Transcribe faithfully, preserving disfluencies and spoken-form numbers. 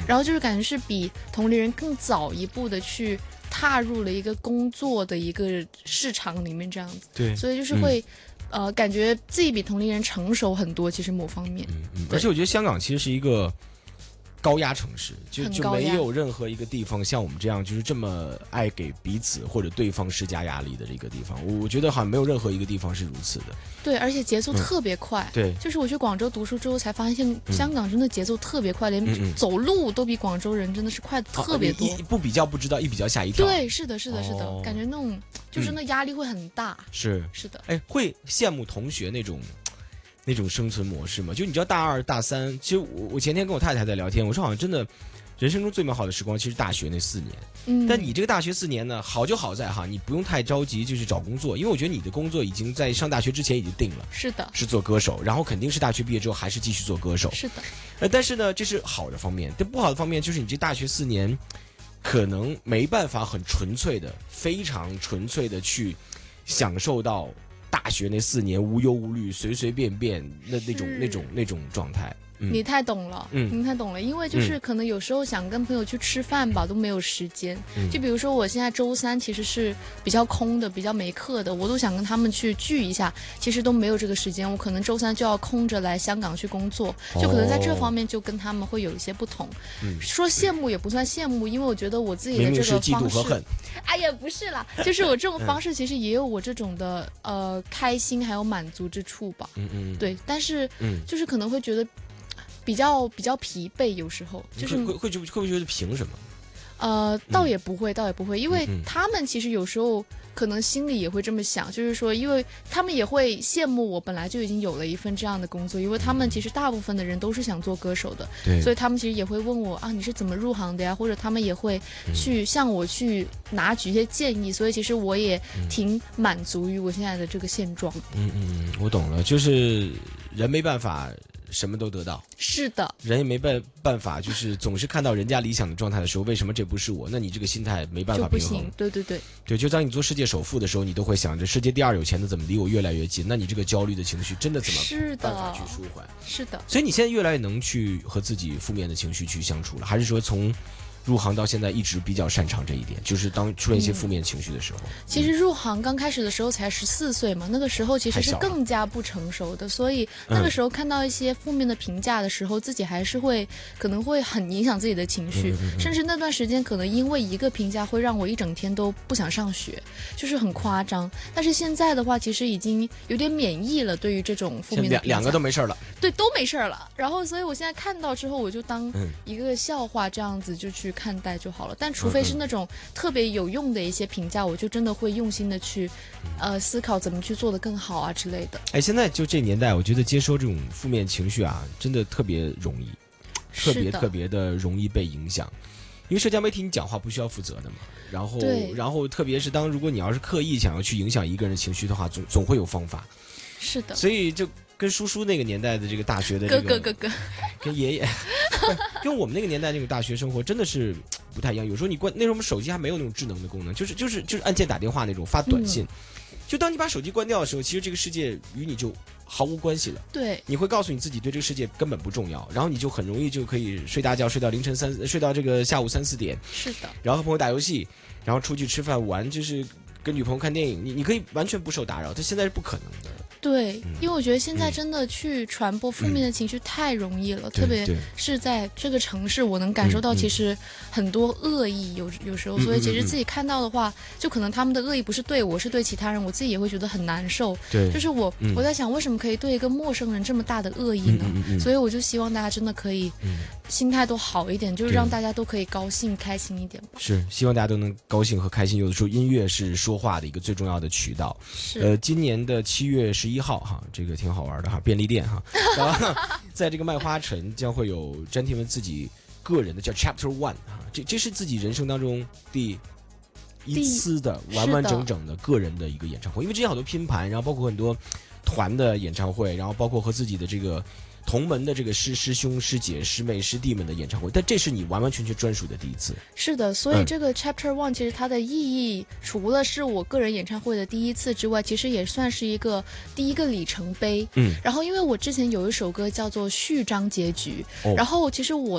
然后就是感觉是比同龄人更早一步的去踏入了一个工作的一个市场里面这样子。 对， 所以就是会、嗯、呃感觉自己比同龄人成熟很多，其实某方面。 嗯嗯，而且我觉得香港其实是一个高压城市，就就没有任何一个地方像我们这样就是这么爱给彼此或者对方施加压力的这个地方。我觉得好像没有任何一个地方是如此的。 对，而且节奏特别快。 嗯、对， 就是我去广州读书之后才发现，香港真的节奏特别快，嗯、连走路都比广州人真的是快特别多。 哦、一不比较不知道，一比较吓一跳。 对，是的，是的，是的，哦、感觉那种就是那压力会很大。 嗯、是是的， 哎，会羡慕同学那种。那种生存模式嘛，就你知道大二大三，其实我我前天跟我太太在聊天，我说好像真的人生中最美好的时光其实大学那四年。嗯，但你这个大学四年呢，好就好在哈，你不用太着急就是找工作，因为我觉得你的工作已经在上大学之前已经定了。 是的， 是做歌手，然后肯定是大学毕业之后还是继续做歌手。 是的， 呃，但是呢，这是好的方面，但不好的方面就是你这大学四年可能没办法很纯粹的、非常纯粹的去享受到大学那四年无忧无虑、随随便便那那种那种那种状态。 嗯、你太懂了，嗯，你太懂了，因为就是可能有时候想跟朋友去吃饭吧，嗯、都没有时间。嗯、就比如说我现在周三其实是比较空的，比较没课的，我都想跟他们去聚一下，其实都没有这个时间。我可能周三就要空着来香港去工作，就可能在这方面就跟他们会有一些不同。嗯、说羡慕也不算羡慕，因为我觉得我自己的这个方式， 明明是嫉妒和恨。 哎呀，不是啦，就是我这种方式其实也有我这种的呃开心还有满足之处吧。嗯嗯，对，但是就是可能会觉得。比较比较疲惫，有时候就是会会会会不会觉得凭什么？ 呃，倒也不会，嗯、倒也不会，因为他们其实有时候可能心里也会这么想，就是说，因为他们也会羡慕我本来就已经有了一份这样的工作，因为他们其实大部分的人都是想做歌手的， 对， 所以他们其实也会问我啊，你是怎么入行的呀？或者他们也会去向我去拿取一些建议，所以其实我也挺满足于我现在的这个现状。 嗯嗯，我懂了，就是人没办法。什么都得到， 是的， 人也没办办法，就是总是看到人家理想的状态的时候，为什么这不是我？那你这个心态没办法平衡。 就不行，对对对， 对，就当你做世界首富的时候，你都会想着世界第二有钱的怎么离我越来越近？那你这个焦虑的情绪真的怎么办法去舒缓？ 是的， 所以你现在越来越能去和自己负面的情绪去相处了，还是说从？入行到现在一直比较擅长这一点，就是当出现一些负面情绪的时候。嗯、 其实入行刚开始的时候才十四岁嘛，那个时候其实是更加不成熟的，所以那个时候看到一些负面的评价的时候，嗯、自己还是会可能会很影响自己的情绪，嗯嗯嗯甚至那段时间可能因为一个评价会让我一整天都不想上学，就是很夸张。但是现在的话，其实已经有点免疫了，对于这种负面的评价， 两个都没事了， 对，都没事了。然后，所以我现在看到之后，我就当一个笑话这样子就去看待就好了，但除非是那种特别有用的一些评价，我就真的会用心的去，呃，思考怎么去做得更好啊之类的。 哎，现在就这年代，我觉得接收这种负面情绪啊，真的特别容易，特别特别的容易被影响。因为社交媒体你讲话不需要负责的嘛，然后然后特别是当如果你要是刻意想要去影响一个人的情绪的话，总总会有方法。 是的， 所以就。跟叔叔那个年代的这个大学的这个哥哥哥哥， 跟爷爷，跟我们那个年代那种大学生活真的是不太一样。有时候你关那时候我们手机还没有那种智能的功能，就是就是就是按键打电话那种发短信。嗯、就当你把手机关掉的时候，其实这个世界与你就毫无关系了。 对， 你会告诉你自己对这个世界根本不重要，然后你就很容易就可以睡大觉，睡到凌晨三睡到这个下午三四点。 是的， 然后和朋友打游戏，然后出去吃饭玩，就是跟女朋友看电影，你你可以完全不受打扰。这现在是不可能的。 对，因为我觉得现在真的去传播负面的情绪太容易了，嗯、特别是在这个城市，我能感受到其实很多恶意有有时候，所以其实自己看到的话，就可能他们的恶意不是对我，是对其他人，我自己也会觉得很难受。 对， 就是我、嗯、我在想，为什么可以对一个陌生人这么大的恶意呢？嗯嗯嗯、所以我就希望大家真的可以心态都好一点，就是让大家都可以高兴开心一点吧。 是，希望大家都能高兴和开心。有的时候音乐是说话的一个最重要的渠道。 是， 呃，今年的七月十一号哈，这个挺好玩的哈，便利店哈，在这个麦花臣将会有詹天文自己个人的叫 Chapter One 哈，这这是自己人生当中第一次的完完整整的个人的一个演唱会，因为之前好多拼盘，然后包括很多团的演唱会，然后包括和自己的这个同门的这个师师兄师姐师妹师弟们的演唱会，但这是你完完全全专属的第一次。 是的，所以这个 Chapter One 其实它的意义，除了是我个人演唱会的第一次之外，其实也算是一个第一个里程碑。嗯，然后因为我之前有一首歌叫做序章结局，哦、然后其实我